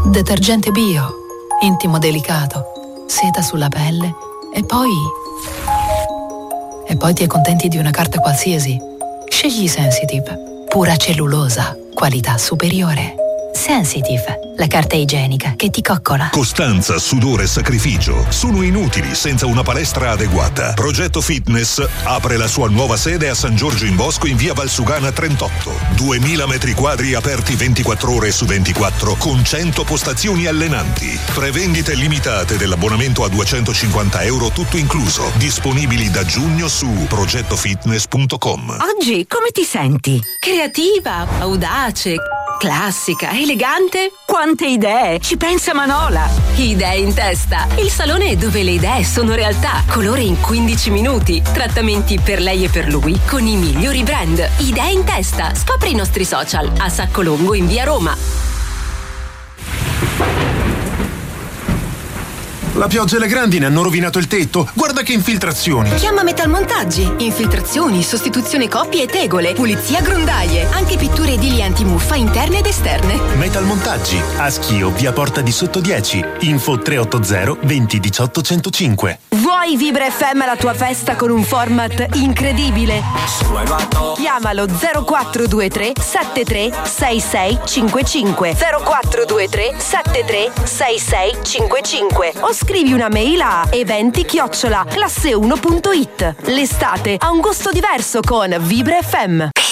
Detergente bio, intimo delicato, seta sulla pelle e poi ti accontenti di una carta qualsiasi. Scegli Sensitive, pura cellulosa, qualità superiore. Sensitive, la carta igienica che ti coccola. Costanza, sudore e sacrificio sono inutili senza una palestra adeguata. Progetto Fitness apre la sua nuova sede a San Giorgio in Bosco in via Valsugana 38. 2000 metri quadri aperti 24 ore su 24 con 100 postazioni allenanti. Prevendite limitate dell'abbonamento a €250 tutto incluso. Disponibili da giugno su progettofitness.com. Oggi come ti senti? Creativa, audace, classica, elegante. Quante idee! Ci pensa Manola! Idee in testa. Il salone dove le idee sono realtà. Colore in 15 minuti. Trattamenti per lei e per lui con i migliori brand. Idee in testa. Scopri i nostri social a Saccolongo in via Roma. La pioggia e le grandine hanno rovinato il tetto. Guarda che infiltrazioni. Chiama Metalmontaggi. Infiltrazioni, sostituzione coppie e tegole, pulizia grondaie, anche pitture edili antimuffa interne ed esterne. Metalmontaggi. A Schio, via Porta di Sotto 10. Info 380 20 18 105. Vuoi Vibra FM alla tua festa con un format incredibile? Chiamalo 0423 73 66 55 0423 73 66 55 o scrivi una mail a eventi@classe1.it. L'estate ha un gusto diverso con Vibra FM.